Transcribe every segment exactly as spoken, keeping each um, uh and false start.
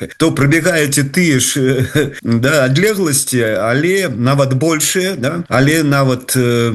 то прыбегаеце тыя ж да, адлегласці, але нават большыя, да? Але нават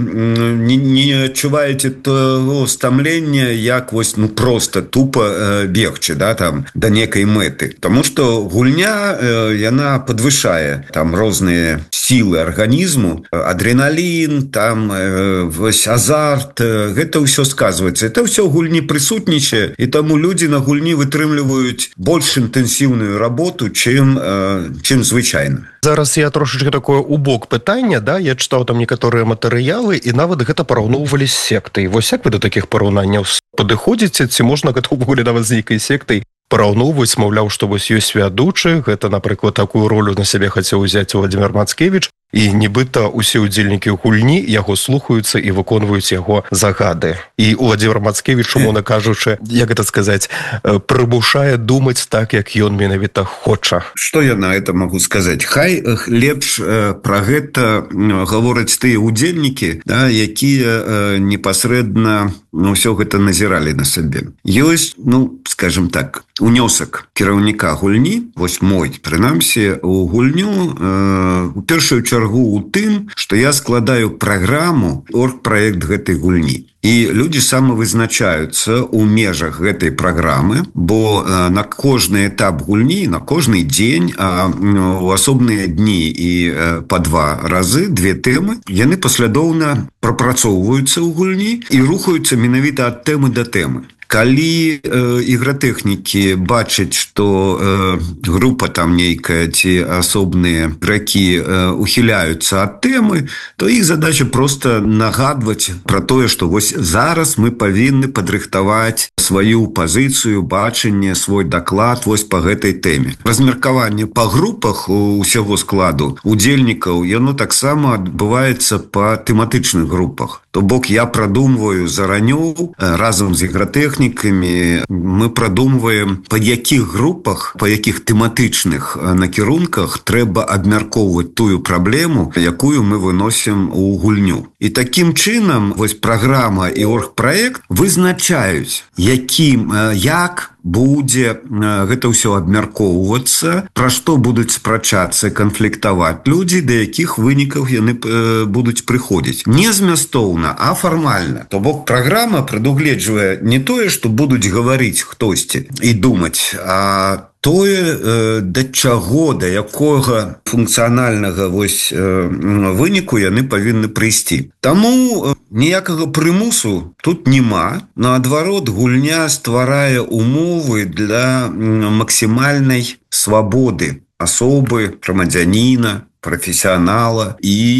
не, не адчуваеце того стамлення, як вось, ну, просто тупо бегчы, да, там, да некай мэты. Таму што гульня, яна падвышае там розныя сілы арганізму, адреналін, там вось азарт, гэта ўсё сказваецца. Это ўсё ў гульні прысутнічае, і таму людзі на гульні вытрымліваюць больш інтэнсіўную работу, чым, чым звычайна. Зараз я трошечки такое у бок пытання, да, я чытаў там некаторыя матэрыялы, і нават гэта параўноўвалі з сектай. Вось як вы да такіх параўнанняў падыходзіце, ці можна гэта ўвогуле нават з нейкай сектай параўноўваць, маўляў, што вось ёсць вядучы, гэта, напрыклад, такую ролю на сябе хацеў узяць Владзімір Мацкевіч, і нібыта усе ўдзельнікі гульні яго слухаюцца і выконваюць яго загады. І Владзімір Мацкевіч, умоўна кажучы, як гэта сказаць, прымушае думаць так, як ён менавіта хоча. Што я на это магу сказаць? Хай лепш пра гэта гавораць тыя ўдзельнікі, да, якія непасрэдна, ну, ўсё гэта назіралі на сабе. Ёсць, ну, скажем так, унёсак кіраўніка гульні, вось мой, прынамсі, у гульню, э, у першую чаргу у тым, што я складаю праграму, оргпраект гэтай гульні. І людзі самавызначаюцца ў межах гэтай праграмы, бо э, на кожны этап гульні, на кожны дзень, а у асобныя дні і э, па два разы, две тэмы, яны паслядоўна прапрацоўваюцца ў гульні і рухаюцца менавіта ад тэмы да тэмы. Калі э, ігратэхнікі бачаць, што э, група там нейкая ці асобныя ігракі э, ухіляюцца ад тэмы, то іх задача просто нагадваць пра тое, што вось зараз мы павінны падрыхтаваць сваю пазіцыю, бачанне, свой даклад вось па гэтай тэме. Размеркаванне па групах усяго складу удзельнікаў, яно таксама адбываецца па тэматычных групах. То бок я прадумваю заранёў разам з ігратэхнікамі, мы прадумваем, па якіх групах, па якіх тэматычных накірунках трэба абмяркоўваць тую праблему, якую мы выносім у гульню. І такім чынам вось праграма і оргпраект вызначаюць, якім, як будзе гэта ўсё абмяркоўвацца, пра што будуць спрачацца, канфліктаваць людзі, да якіх вынікаў яны будуць прыходзіць. Не змястоўна, а фармальна. То бок праграма прадугледжвае не тое, што будуць гаварыць хтосьці і думаць, а тое, да чаго, да якога функцыянальнага вось выніку яны павінны прыйсці. Таму ніякага прымусу тут няма. Наадварот, гульня стварае умовы для максімальнай свабоды асобы, грамадзяніна, прафесіянала.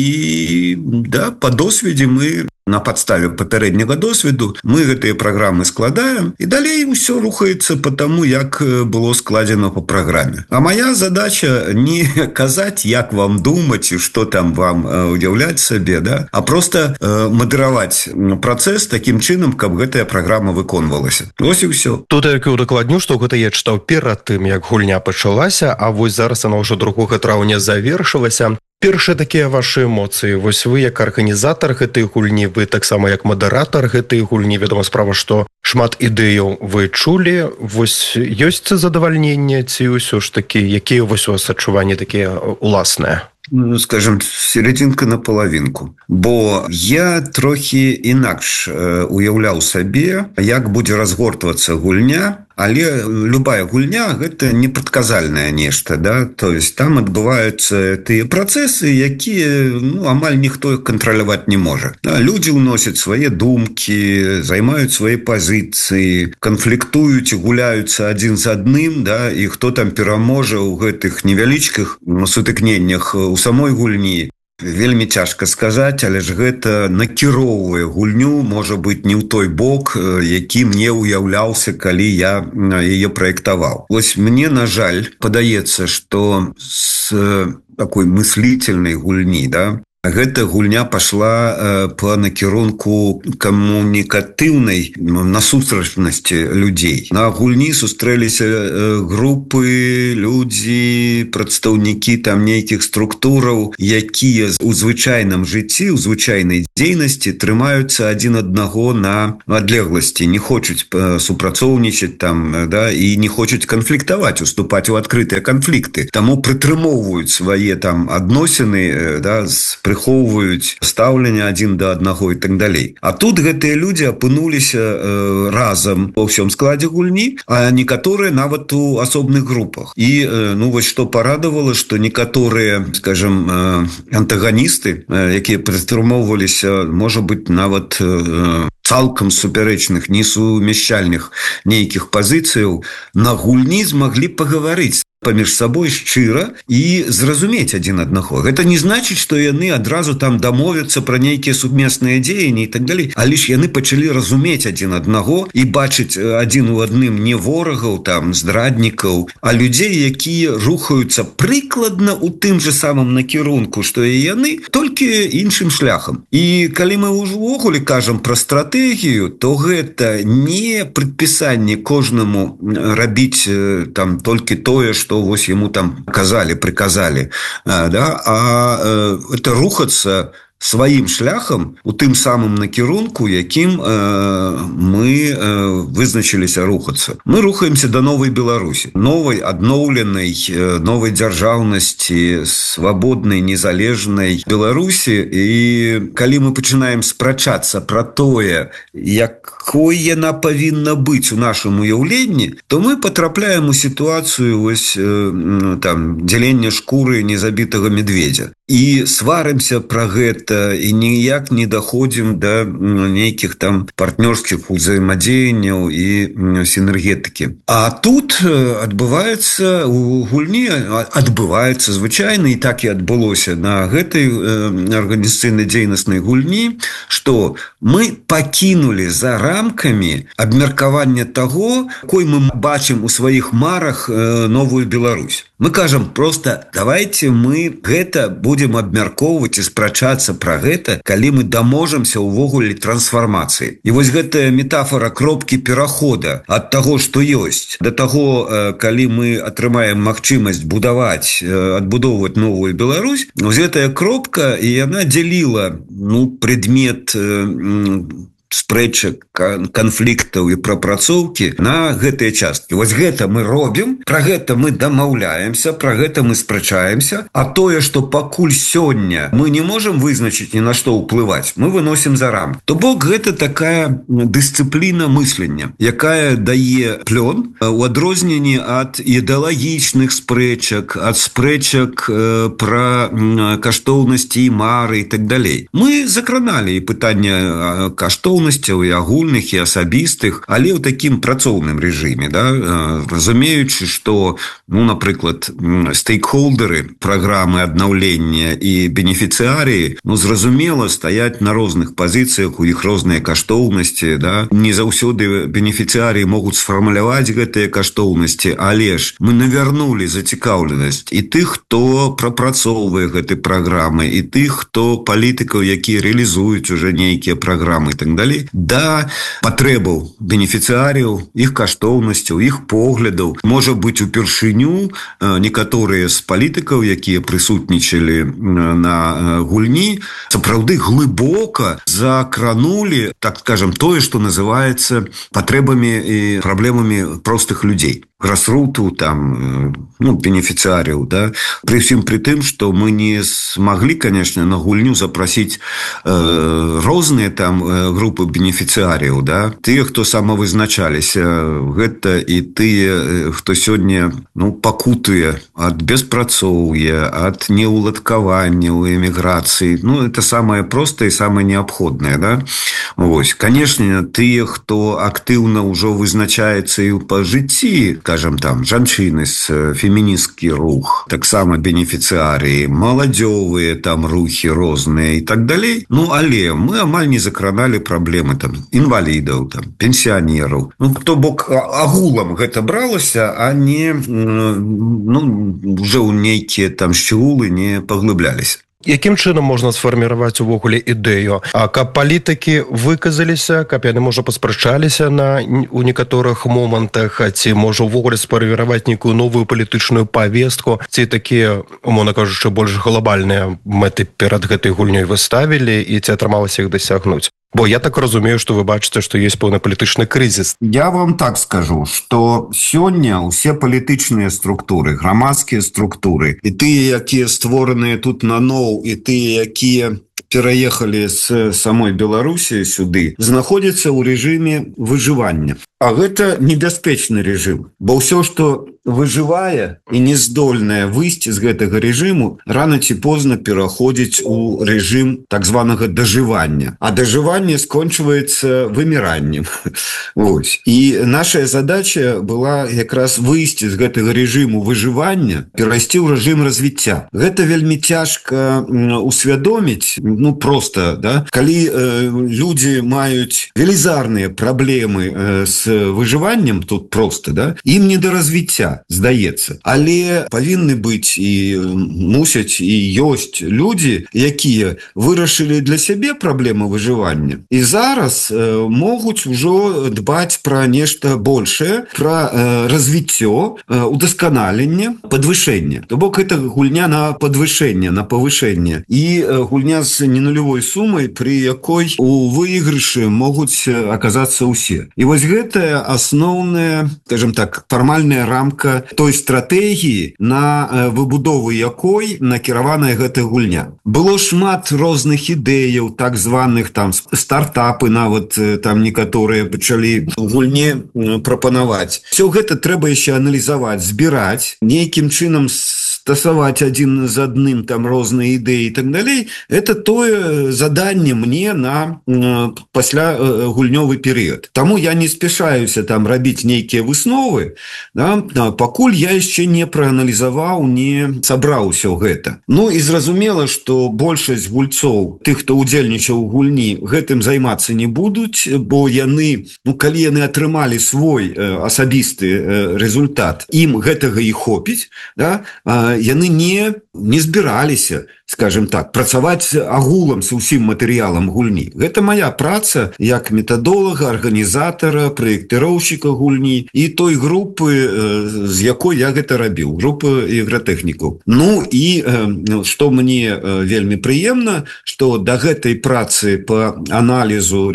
І да, па досведзе мы, на падставе папярэдняга досведу, мы гэтыя праграмы складаем, і далей усё рухаецца по таму, як было складзена па праграме. А моя задача не казаць, як вам думаць і што там вам уяўляць сабе, да? А просто э, мадыраваць працэс такім чынам, каб гэтая праграма выконвалася. Вось і ўсё. Тут я удакладню, што гэта я чытаў перад тым, як гульня пачалася, а вось зараз она ўжо другога траўня завершылася. Першыя такія вашы эмоцыі. Вось вы як арганізатар гэтай гульні, вы таксама як мадэратар гэтай гульні, вядома справа, што шмат ідэяў вы чулі. Вось ёсць задавальненне ці ўсё ж такі, якія вось у вас адчуванні такія уласныя? Ну, скажем, серединка на половинку. Бо я трохі інакш уяўляў сабе, як будзе разгортвацца гульня, але любая гульня – гэта непрадказальнае нешта, да? То есть там адбываюцца тыя працэсы, якія, ну, амаль ніхто кантраляваць не можа. Да? Людзі ўносяць свае думкі, займаюць свае пазіцыі, канфліктуюць і гуляюцца адзін з адным, да? І хто там пераможа ў гэтых невялічкіх сутыкненнях у самой гульні. Вельмі цяжка сказаць, але ж гэта накіроўвае гульню, можа быць, не ў той бок, які мне ўяўляўся, калі я яе праектаваў. Вось мне, на жаль, падаецца, што з такой мыслительнай гульні, да, гэта гульня пашла э, по накірунку камунікатыўнай насустражнасці людзей. На гульні сустрэліся э, групы, людзі люди, прадстаўнікі там нейкіх структураў, якія у звычайным жыцці, у звычайнай дзейнасці трымаюцца адзін аднаго на адлегласці, не хочуць супрацоўнічаць там, да, і не хочуць канфліктаваць, уступаць у адкрытыя канфлікты. Таму прытрымоўваюць свае там адносіны, да, прыхоўваюць стаўленне адзін да аднаго і так далей. А тут гэтыя людзі апынуліся э, разам па ўсём складзе гульні, а некаторыя нават у асобных групах. І э, ну вось што парадавала, што некаторыя, скажем, э, антаганісты, э, якія прытрымоўваліся, можа быць, нават э, цалкам супярэчных, несумяшчальных нейкіх пазіцыяў, на гульні змаглі пагаварыць паміж сабой шчыра і зразумець адзін аднаго. Гэта не значыць, што яны адразу там дамовяцца пра нейкія сумесныя дзеянні і так далей, але ж яны пачалі разумець адзін аднаго і бачыць адзін у адным не ворагаў, там, здраднікаў, а людзей, якія рухаюцца прыкладна ў тым же самым накірунку, што і яны, толькі іншым шляхам. І калі мы ўвогуле кажам пра стратэгію, то гэта не прадпісанне кожнаму рабіць там толькі тое, што вось яму там казалі, прыказалі, да? А это рухацца сваім шляхам у тым самым накірунку, якім э, мы э, вызначыліся рухацца. Мы рухаемся да новай Беларусі, новай адноўленай, э, новай дзяржаўнасці, свабоднай, незалежнай Беларусі. І калі мы пачынаем спрачацца пра тое, якой яна павінна быць у нашым уяўленні, то мы патрапляем у сітуацыю вось, э, там, дзялення шкуры незабітага медведя. І сварымся пра гэта, і ніяк не даходзім да нейкіх там партнёрскіх узаемадзеянняў і сінергетыкі. А тут адбываецца у гульні, адбываецца звычайна, і так і адбылося на гэтай арганізацыйнай дзейнаснай гульні, што мы пакінулі за рамкамі абмеркавання таго, якой мы бачым у сваіх марах новую Беларусь. Мы кажам проста, давайте мы гэта будем абмяркоўваць і спрачацца пра гэта, калі мы даможамся ўвогуле трансфармацыі. І вось гэтая метафора кропкі перахода ад таго, што ёсць, да таго, калі мы атрымаем магчымасць будаваць, адбудоўваць новую Беларусь, вось гэтая кропка, і яна дзяліла, ну, прадмет спрэчак, канфліктаў і прапрацоўкі на гэтыя часткі. Вось гэта мы робім, пра гэта мы дамаўляемся, пра гэта мы спрачаемся, а тое, што пакуль сёння мы не можам вызначыць ні на што ўплываць, мы выносім за рамкі. То бок гэта такая дысцыпліна мыслення, якая дае плён у адрозненні ад ідэалагічных спрэчак, ад спрэчак э, пра каштоўнасці і мары і так далей. Мы закраналі і пытанне каштоўнасці і агульных, і асабістых, але ў такім працоўным рэжыме, да? Разумеючы, што, ну, напрыклад, стейкхолдеры праграмы аднаўлення і бенефіцыарыі, ну, зразумела, стаяць на розных пазіцыях, у іх розныя каштоўнасці, да? Не заўсёды бенефіцыарыі могуць сфармуляваць гэтыя каштоўнасці, але ж мы навярнулі зацікаўленасць і тых, хто прапрацоўвае гэтай праграмы, і тых, хто палітыкаў, якія рэалізуюць уже нейкія праграмы і так далей, да патрэбаў бенефіцыарыяў, іх каштоўнасцяў, іх поглядаў. Можа быць, упершыню некаторыя з палітыкаў, якія прысутнічалі на гульні, сапраўды глыбока закранулі, так скажем, тое, што называецца патрэбамі і праблемамі простых людзей. Грасруту, там, ну, бенефіцыарыяў, да, пры всім пры тым, што мы не смаглі, конечно, на гульню запрасіць э, розныя там групы бенефіцыарыяў, да, тыя, хто самавызначаліся, гэта і тыя, хто сёння, ну, пакутуе ад беспрацоўя, ад неуладкавання ў эміграцыі, ну, это самае простае і самае неабходнае, да. Вось, конечно, тыя, хто актыўна ўжо вызначаецца і па жыцці, скажем, там, жанчыны, феміністкі рух, таксама бенефіцыарыі, маладзёвыя там рухі розныя і так далей. Ну, але мы амаль не закраналі праблемы там інвалідаў, там, пенсіянераў. Ну, то бок агулам гэта бралася, а не, ну, уже ў нейкія там шчулы не паглыбляліся. Якім чынам можна сфарміраваць увогуле ідэю, а каб палітыкі выказаліся, каб яны можа паспрачаліся на у некаторых момантах, ці можа увогуле сфарміраваць нейкую новую палітычную павестку, ці такія, умоўна кажучы, больш глобальныя мэты перад гэтай гульнёй выставілі і ці атрымалася іх дасягнуць? Бо я так разумею, што вы бачыце, што ёсць пэўны палітычны крызіс. Я вам так скажу, што сёння ўсе палітычныя структуры, грамадскія структуры, і тыя, якія створаныя тут наноў, і тыя, якія пераехалі з самой Беларусі сюды, знаходзяцца ў рэжыме выжывання. А гэта небяспечны рэжым, бо ўсё, што выжывае і не здольнае выйсці з гэтага рэжыму, рана ці позна пераходзіць у рэжым так званага дажывання. А дажыванне скончваецца выміраннем. Вось. І наша задача была якраз выйсці з гэтага рэжыму выжывання, перайсці ў рэжым развіцця. Гэта вельмі цяжка усвядоміць, ну просто, да? Калі э, людзі маюць велізарныя праблемы э, з выжываннем тут просто, да, ім не да развіцця, здаецца. Але павінны быць і мусяць і ёсць людзі, якія вырашылі для сябе праблему выжывання і зараз э, могуць ужо дбаць пра нешта большее, пра э, развіццё, э, удасканаленне, падвышэнне. То бок гэта гульня на падвышэнне, на павышэнне і э, гульня з ненулевой сумай, пры якой у выйгрышы могуць аказацца ўсе. І вось гэта асноўная, скажем так, фармальная рамка той стратэгіі, на выбудову якой накіраваная гэтая гульня. Было шмат розных ідэяў, так званых там стартапы, нават там некаторыя пачалі у гульне прапанаваць. Всё гэта трэба яшчэ аналізаваць, збіраць, нейкім чынам стасаваць адзін з адным там розныя ідэі і так далей. Это тое заданне мне на пасля гульнёвы перыяд. Таму я не спешаюся там рабіць нейкія высновы, да, пакуль я яшчэ не прааналізаваў, не сабраў усё гэта. Ну і зразумела, што большасць гульцоў, тых, хто удзельнічаў у гульні, гэтым займацца не будуць, бо яны, ну калі яны атрымалі свой э, асабісты э, результат, ім гэтага і хопіць, да, э, яны не, не збіраліся, скажем так, працаваць агулам са ўсім матэрыялам гульні. Гэта моя праца як метадолага, арганізатара, праектыроўшчыка гульні і той групы, з якой я гэта рабіў, групы ігратэхнікаў. Ну і што мне вельмі прыемна, што да гэтай працы па аналізу,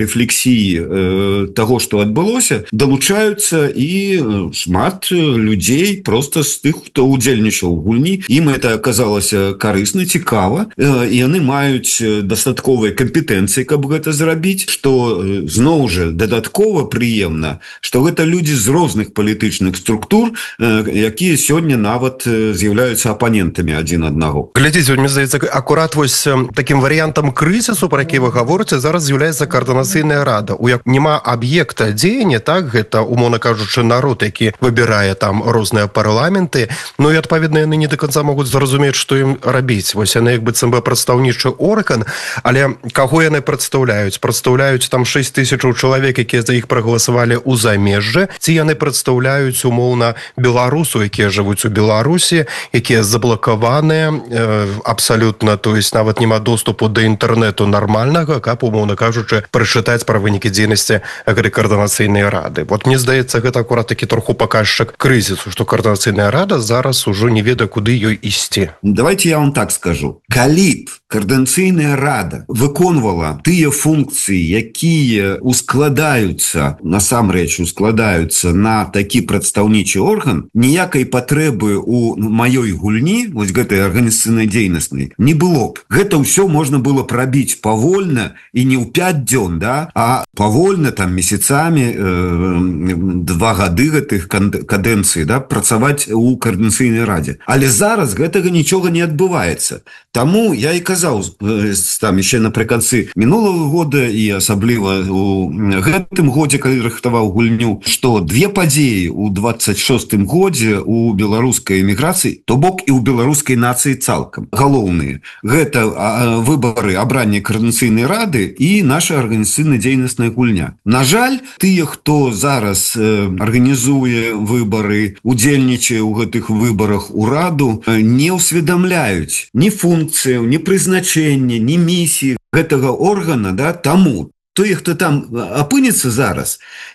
рэфлексіі таго, што адбылося, далучаюцца і шмат людзей проста з тых, хто удзельнічаў у гульні. Ім это аказалася карысна, цікава, і яны маюць дастатковыя кампетэнцыі, каб гэта зрабіць, што зноў жа дадаткова прыемна, што гэта людзі з розных палітычных структур, якія сёння нават з'яўляюцца апанентамі адзін аднаго. Глядзіце, мне здаецца, акурат вось такім варыянтам крызісу, пра які вы гаворыце, зараз з'яўляецца каардынацыйная рада. У як няма аб'екта дзеяння, так, гэта, умоўна кажучы, народ, які выбірае там розныя парламенты, ну і адпаведна яны не да канца могуць зразумець, што ім рабіць. Вось яны як быццам бы прадстаўнічы орган, але каго яны прадстаўляюць? Прадстаўляюць там шэсць тысячаў чалавек, якія за іх прагаласавалі ў замежжы, ці яны прадстаўляюць умоўна беларусаў, якія жывуць у Беларусі, якія заблакаваныя э, абсалютна, то есть нават няма доступу да інтэрнэту нармальнага, каб, умоўна кажучы, прачытаць пра вынікі дзейнасці гэтай каардынацыйнай рады. Вот мне здаецца, гэта акурат такі троху паказчык крызісу, што каардынацыйная рада зараз ужо не ведае, куды ёй ісці. Давайте я вам так скажу. Калі б каардынацыйная рада выконвала тыя функцыі, якія ускладаюцца, насамрэч ускладаюцца на такі прадстаўнічы орган, ніякай патрэбы у маёй гульні, вось гэтай арганізацыйнай дзейнаснай, не было б. Гэта ўсё можна было прабіць павольна і не ў пяць дзён, да, а павольна там месяцамі, э, два гады гэтых кадэнцый, да, працаваць у каардынацыйнай радзе. Але зараз гэтага нічога не адбываецца. Таму я і казаў там яшчэ напрыканцы мінулага года і асабліва у гэтым годзе, калі рыхтаваў гульню, што две падзеі ў дваццаць шостым годзе у беларускай эміграцыі, то бок і ў беларускай нацыі цалкам. Галоўныя. Гэта выбары абрання каардынацыйнай рады і наша арганізацыйна-дзейнасная гульня. На жаль, тыя, хто зараз арганізуе выбары, удзельнічае ў гэтых выбарах у раду, не ўсведамляюць ні функцыі функцыяў, ні прызначэння, ні місіі гэтага органа, да, таму тое, хто там апынецца зараз,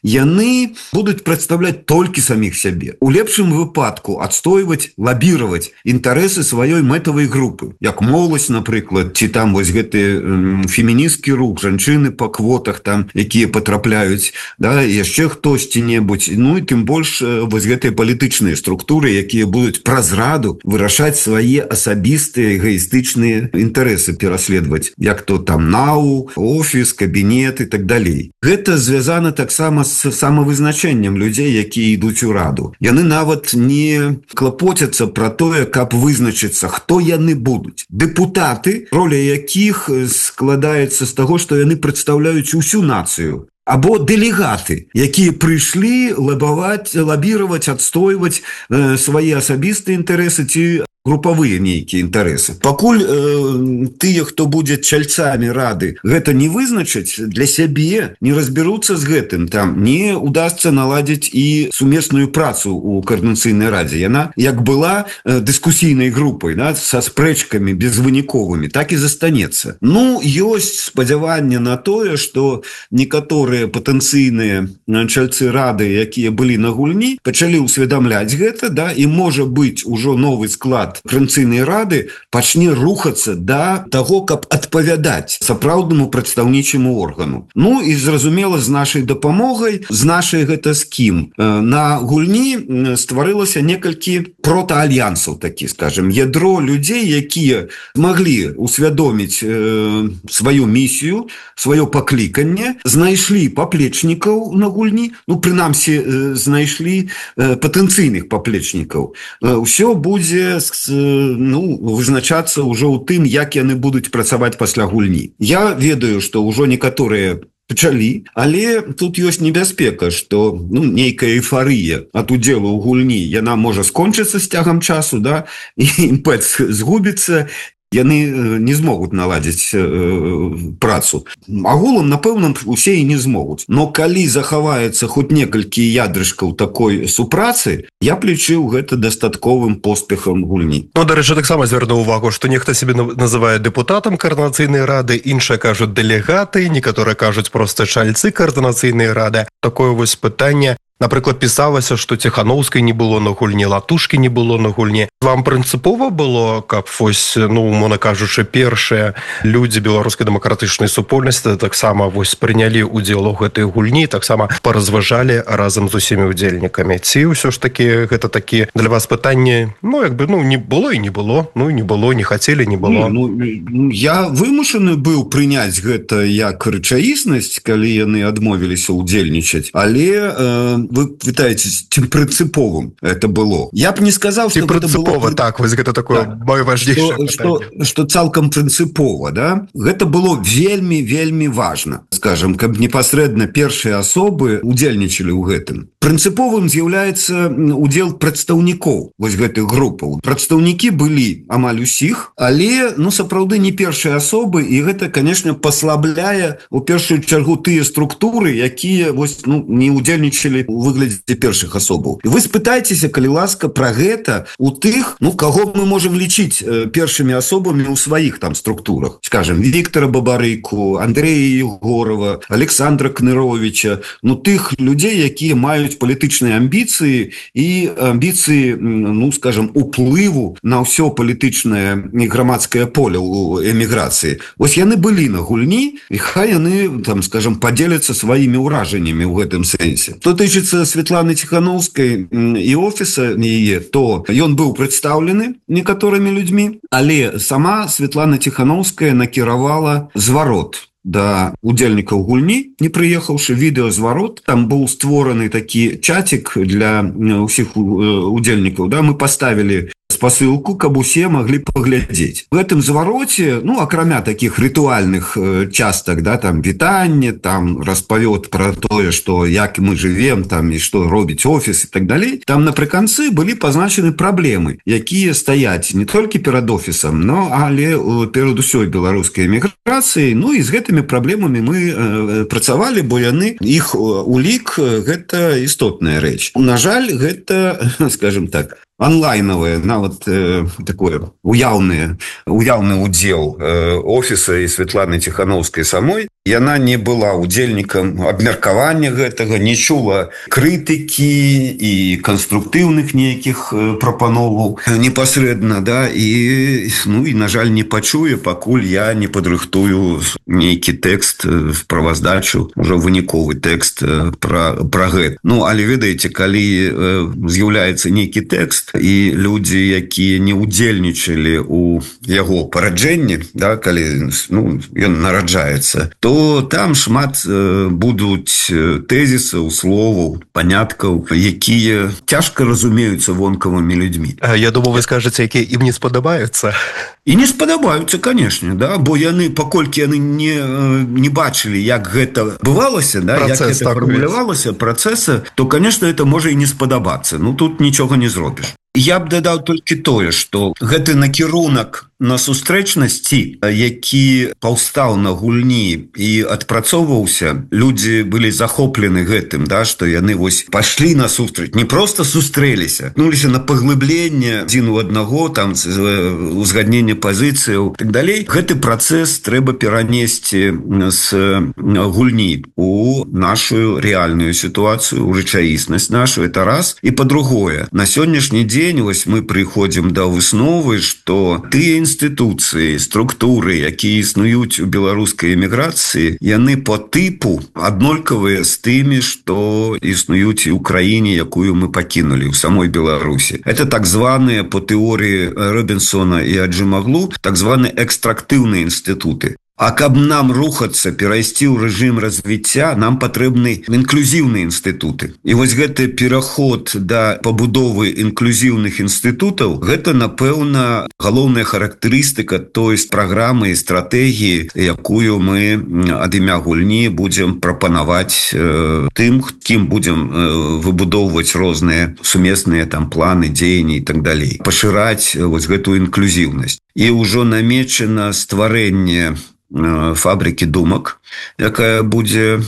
яны будуць прадстаўляць толькі саміх сябе. У лепшым выпадку адстойваць, лабіраваць інтарэсы сваёй мэтавай групы. Як моладзь, напрыклад, ці там вось гэты феміністкі рух, жанчыны па квотах там, якія патрапляюць, да, яшчэ хтосьці-небудзь. Ну і тым больш вось гэтыя палітычныя структуры, якія будуць праз раду вырашаць свае асабістыя эгоістычныя інтарэсы пераследаваць. Як то там НАУ, офіс, кабінет, і так далей. Гэта звязана таксама з самавызначэннем людзей, якія ідуць у раду. Яны нават не клапоцяцца пра тое, каб вызначыцца, хто яны будуць. Дэпутаты, роля якіх складаецца з таго, што яны прадстаўляюць усю нацыю. Або дэлегаты, якія прыйшлі лабаваць, лабіраваць, адстойваць э, свае асабістыя інтарэсы ці групавыя нейкія інтарэсы. Пакуль э, тыя, хто будзе чальцамі рады, гэта не вызначаць для сябе, не разберуцца з гэтым, там не удасца наладзіць і сумесную працу ў каардынацыйнай радзе. Яна як была э, дыскусійнай групай, да, са спрэчкамі безвыніковымі, так і застанецца. Ну, ёсць спадзяванне на тое, што некаторыя патэнцыйныя чальцы рады, якія былі на гульні, пачалі ўсведамляць гэта, да, і можа быць ужо новы склад каардынацыйнай рады пачне рухацца да таго, каб адпавядаць сапраўднаму прадстаўнічаму органу. Ну і зразумела, з нашай дапамогай, з нашай гэта з кім. На гульні стварылася некалькі протаальянсаў, такі, скажем, ядро людзей, якія маглі усвядоміць э, сваю місію, сваё пакліканне, знайшлі паплечнікаў на гульні, ну, прынамсі, э, знайшлі э, патэнцыйных паплечнікаў. Э, усё будзе ну, вызначацца ўжо ў тым, як яны будуць працаваць пасля гульні. Я ведаю, што ўжо некаторыя пачалі, але тут ёсць небяспека, што ну, нейкая эйфарыя ад удзелу ў гульні, яна можа скончыцца з цягам часу, да, і імпэт згубіцца, яны не змогуць наладзіць э, працу. Агулам, напэўна, усе і не змогуць. Но калі захаваецца хоць некалькі ядрышкаў такой супрацы, я б лічыў гэта дастатковым поспехам гульні. Ну, дарэчы, таксама звярну ўвагу, што нехта сябе называе дэпутатам каардынацыйнай рады, іншыя кажуць дэлегаты, некаторыя кажуць проста чальцы каардынацыйнай рады. Такое вось пытанне. Напрыклад, пісалася, што Ціханаўскай не было на гульні, Латушкі не было на гульні. Вам прынцыпова было, каб вось, ну, умоўна кажучы, першыя людзі беларускай дэмакратычнай супольнасці таксама вось прынялі ўдзел у гэтай гульні, таксама паразважалі разам з усімі ўдзельнікамі. Ці ўсё ж такі гэта такі для вас пытанне, ну, як бы, ну, не было і не было, ну, і не было, не хацелі, не было. Ну, ну, я вымушаны быў прыняць гэта як рэчаіснасць, калі яны адмовіліся ўдзельнічаць, але э, вы пытаеце, ці прынцыповым это было. Я б не сказаў, што гэта было... Так, вось гэта такое так, моё важнейшае што, што, што цалкам прынцыпова, да? Гэта было вельмі, вельмі важна. Скажам, каб непасрэдна першыя асобы удзельнічалі ў гэтым. Прынцыповым з'яўляецца удзел прадстаўнікоў вось гэтых групаў. Прадстаўнікі былі амаль усіх, але, ну, сапраўды не першыя асобы, і гэта, конечно, паслабляе у першую чаргу тыя структуры, якія вось, ну, не удзельнічалі у выглядзе першых асобаў. І вы спытайцеся, калі ласка, пра гэта у тых, ну, каго мы можам лічыць э, першымі асобамі ў сваіх там структурах. Скажем, Віктора Бабарыку, Андрэя Егорова, Александра Кныровича, ну, тых людзей, якія маюць палітычныя амбіцыі і амбіцыі, ну, скажем, уплыву на ўсё палітычнае і грамадскае поле ў эміграцыі. Вось яны былі на гульні, і хай яны, там, скажем, падзеляцца сваімі ўражаннямі ў гэтым сэнсе. Што тычыцца Светланы Ціханаўскай і офіса яе, то ён быў прадстаўлены некаторымі людзьмі, але сама Светлана Ціханаўская накіравала зварот да удзельнікаў гульні, не прыехаўшы, відэазварот. Там быў створаны такі чатик для ўсіх удзельнікаў, да, мы паставілі спасылку, каб усе маглі паглядзець. В гэтым звароце, ну, акрамя такіх рытуальных э, частак, да, там вітанне, там распавёд пра тое, што як мы жывем, там і што робіць офіс і так далей, там напрыканцы былі пазначаны праблемы, якія стаяць не толькі перад офісам, но але э, перад усёй беларускай эміграцыяй. Ну і з гэтымі праблемамі мы э, працавалі, бо яны іх улік гэта істотная рэч. На жаль, гэта, скажем так, онлайновые, нават э, такое уяўны уяўны удзел э, офіса і Светланы Тихановскай самой. Яна не была удзельнікам абмеркавання гэтага, не чула крытыкі і канструктыўных нейкіх прапановаў непасрэдна, да, і ну і на жаль не пачуе, пакуль я не падрыхтую нейкі тэкст, справаздачу, ужо выніковы тэкст пра пра гэта. Ну але ведаеце, калі з'яўляецца нейкі тэкст і людзі, якія не ўдзельнічалі у яго параджэнні, да, калі ну ён нараджаецца, то там шмат э, будуць тэзісаў, словаў, паняткаў, якія цяжка разумеюцца вонкавымі людзьмі. Я думаю, вы скажаце, якія ім не спадабаюцца. І не спадабаюцца, канешне, да, бо яны, паколькі яны не, не бачылі, як гэта бывалася, да, Працэс, як гэта фармулявалася, працэса, то, канешне, это можа і не спадабацца. Ну, тут нічога не зробіш. Я б дадаў толькі тое, што гэты накірунак на сустрэчнасці, які паўстаў на гульні і адпрацоўваўся, людзі былі захоплены гэтым, да, што яны вось пашлі на сустрэч, не проста сустрэліся, нуліся на паглыбленне адзін у аднаго, там узгадненне пазіцыяў і так далей. Гэты працэс трэба перанесці з гульні у нашу рэальную сітуацыю, у рэчаіснасць нашу, это раз. І па-другое, на сённяшні дзень вось мы прыходзім да высновы, што тыя інстытуцыі, структуры, якія існуюць у беларускай эміграцыі, яны по тыпу аднолькавыя з тымі, што існуюць і ў краіне, якую мы пакінулі, ў самой Беларусі. Это так званыя, по тэорыі Робінсона і Аджымаглу, так званыя экстрактыўныя інстытуты. А каб нам рухацца, перайсці ў рэжым развіцця, нам патрэбны інклюзіўныя інстытуты. І вось гэты пераход да пабудовы інклюзіўных інстытутаў, гэта, напэўна, галоўная характарыстыка той праграмы і стратэгіі, якую мы ад імя гульні будзем прапанаваць э, тым, кім будзем э, выбудоўваць розныя сумесныя там планы, дзеянні і так далей. Пашыраць вось гэтую інклюзіўнасць. І ўжо намечана стварэнне фабрыкі думак, якая будзе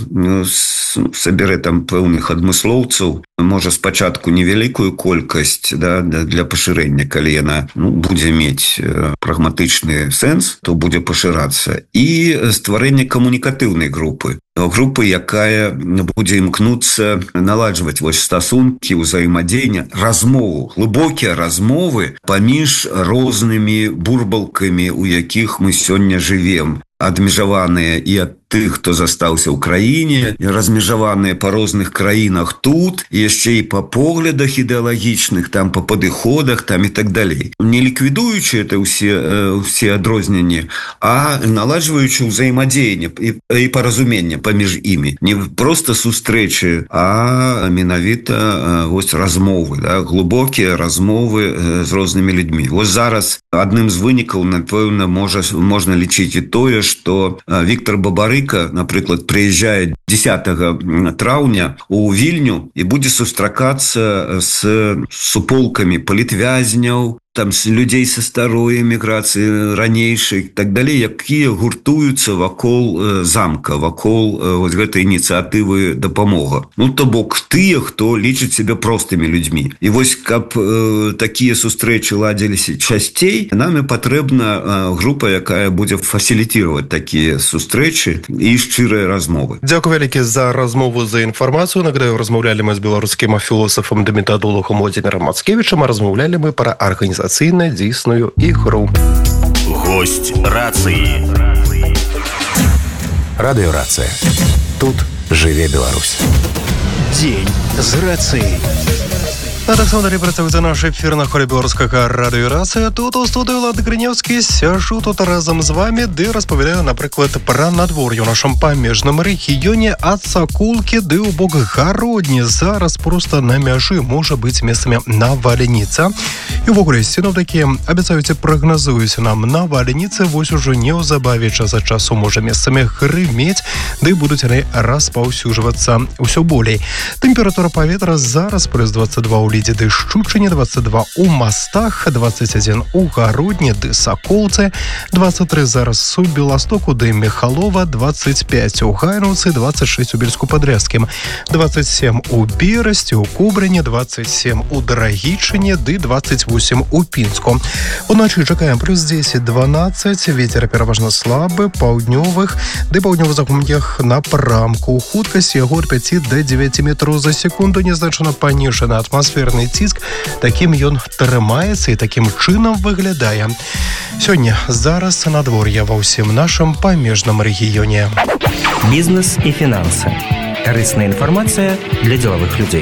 сабярэ там пэўных адмыслоўцаў, можа спачатку невялікую колькасць, да, для пашырэння, калі яна ну, будзе мець прагматычны сэнс, то будзе пашырацца. І стварэнне камунікатыўнай групы, групы, якая будзе імкнуцца наладжваць вось стасункі, ўзаемадзеяння, размову, глыбокія размовы паміж рознымі бурбалкамі, у якіх мы сёння жывем, адмежаваныя і ад тых, хто застаўся ў краіне, размежаваныя па розных краінах тут, яшчэ і па поглядах ідэалагічных, там па падыходах, там і так далей. Не ліквідуючы это ўсе, ўсе адрозненні, а наладжваючы ўзаемадзеянне і, і паразуменне паміж імі. Не проста сустрэчы, а менавіта вось размовы, да, глыбокія размовы з рознымі людзьмі. Вось зараз адным з вынікаў, напэўна, можа, можна лічыць і тое, што Віктор Бабарыка, напрыклад, прыязджае дзесятага траўня у Вільню і будзе сустракацца з суполкамі палітвязняў, там с людзей са старой эміграцыі, ранейшай, так далей, якія гуртуюцца вакол э, замка, вакол э, вот гэтай ініцыятывы дапамога. Ну, то бок тыя, хто лічыць себе простымі людзьмі. І вось, каб э, такія сустрэчы ладзіліся часцей, нам і патрэбна э, група, якая будзе фасілітировать такія сустрэчы і шчырыя размовы. Дзякуй вялікі за размову, за інфармацыю. Нагадаю, размаўлялі мы з беларускім філосафам да метадолагам Владзімірам Мацкевічам, а размаўлялі мы пра арганізацыю дзейсную ігру. Гость рацыі. Радыёрацыя. Тут жыве Беларусь. Дзень з рацыяй. А так само далі працягваецца наш эфір на хорі беларускага радыёрацыя. Тут у студыі Лады Грынёўскі сяжу тут разам з вами, ды распавядаю, напрыклад, пра надвор'е ў нашым памежным рэгіёне ад Сакулкі ды ў бок Гародні. Зараз проста на мяжы можа быць месцамі навальніца. І ўвогуле сіноптыкі абяцаюць і прагназуюць нам навальніцы, вось ужо неўзабаве час ад часу можа месцамі грымець, ды будуць яны распаўсюджвацца ўсё болей. Тэмпература паветра зараз плюс двадцать два ў виде ды Шчучине, двадцать два у Мостах, двадцать один у Городне ды Соколце, двадцать три зараз у Белостоку ды Михалова, двадцать пять у Гайнуцы, двадцать шесть у Бельску-Подрязким, двадцать семь у Берасти, у Кубрыне, двадцать семь у Драгичине ды двадцать восемь у Пинску. Уночі чакаем плюс десять дванадцать, ветер пераважна слабы, паўднёвых ды паўднёва-заходніх напрамку. Хуткасць яго ад пяти до девяти метров за секунду, незначна паніжаны атмасферны ціск. Такім ён трымаецца і такім чынам выглядае. Сёння зараз надвор'е ва ўсім нашым памежным рэгіёне. Бізнес і фінансы. Карысная інфармацыя для дзелавых людзей.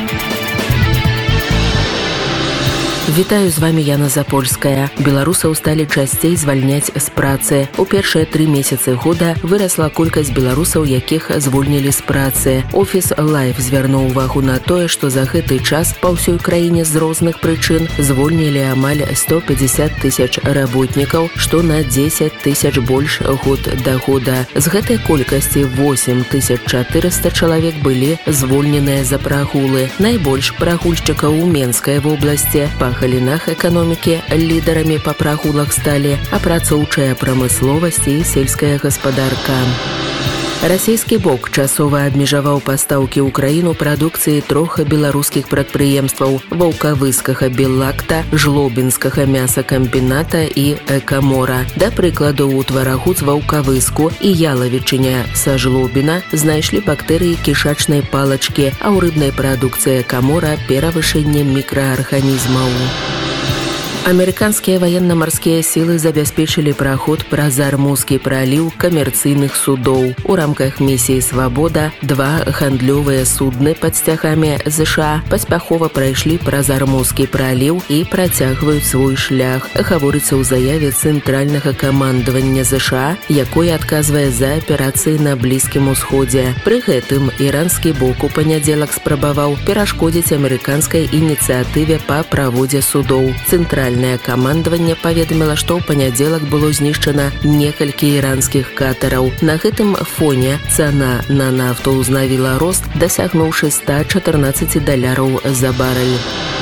Вітаю, з вами Яна Запольская. Беларусаў сталі часцей звальняць з працы. У першыя тры месяцы года вырасла колькасць беларусаў, якіх звольнілі з працы. Офіс Лайф звярнуў увагу на тое, што за гэты час па ўсёй краіне з розных прычын звольнілі амаль сто пятьдесят тысяч работнікаў, што на десять тысяч больш год да года. З гэтай колькасці восемь тысяч четыреста чалавек былі звольненыя за прагулы. Найбольш прагульшчыкаў у Менскай вобласці. Па галінах эканомікі лідарамі па прагулах сталі апрацоўчая прамысловасць і сельская гаспадарка. Расійскі бок часова абмежаваў пастаўкі ў краіну прадукцыі трох беларускіх прадпрыемстваў ваўкавыскага Беллакта, жлобінскага мясакамбіната і Экамора. Да прыкладу, у тварагу з ваўкавыску і ялавічыня са жлобіна знайшлі бактэрыі кішачнай палачкі, а ў рыбнай прадукцыі Экамора перавышэнне мікраарганізмаў. Амерыканскія ваенна-марскія сілы забяспечылі праход праз Армузскі праліў камерцыйных судоў. У рамках місіі «Свабода» два гандлёвыя судны пад сцягамі ЗША паспяхова прайшлі праз Армузскі праліў і працягваюць свой шлях, гаворыцца ў заяве цэнтральнага камандавання ЗША, якое адказвае за аперацыі на Блізкім Усходзе. Пры гэтым іранскі бок у панядзелак спрабаваў перашкодзіць амерыканскай ініцыятыве па праводзе судоў. Цэнтральны камандаванне паведаміла, што ў панядзелак было знішчана некалькі іранскіх катараў. На гэтым фоне цана на нафту ўзнавіла рост, дасягнуўшы ста чатырнаццаць даляраў за барэль.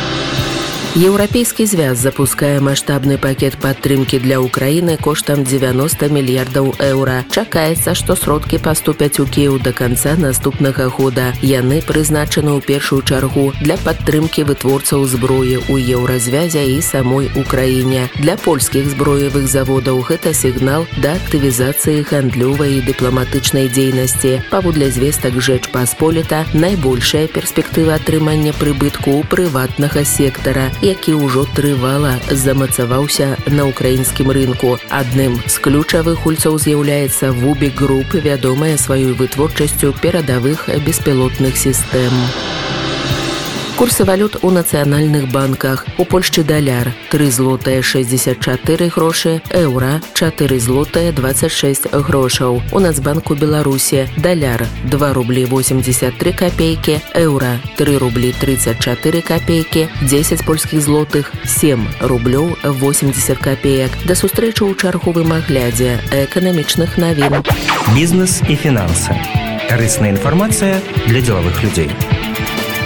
Еўрапейскі звяз запускае маштабны пакет падтрымкі для Украіны коштам девяносто мільярдаў еўра. Чакаецца, што сродкі паступяць у Кіеў да канца наступнага года. Яны прызначаны ў першую чаргу для падтрымкі вытворцаў зброі ў еўразвязе і самой Украіне. Для польскіх зброевых заводаў гэта сігнал да актывізацыі гандлёвай і дыпламатычнай дзейнасці. Паводле звестак Жэчпасполіта, найбольшая перспектыва атрымання прыбытку ў прыватнага сектара, які ўжо трывала замацаваўся на ўкраінскім рынку. Адным з ключавых гульцоў з'яўляецца Вубік Груп, вядомая сваёй вытворчасцю перадавых беспілотных сістэм. Курсы валют у нацыянальных банках. У Польшчы даляр три злотыя шэсцьдзесят чатыры грошы, еўра чатыры злотыя двадцать шесть грошаў. У Нацбанку Беларусі даляр два рублі восемьдесят три копейки, еўра три рублі тридцать четыре копейки, десять польскіх злотых семь рублёў восемьдесят копеек. Да сустрэчы ў чарговым аглядзе эканамічных навін. Бізнес і фінансы. Карысная інфармацыя для дзелавых людзей.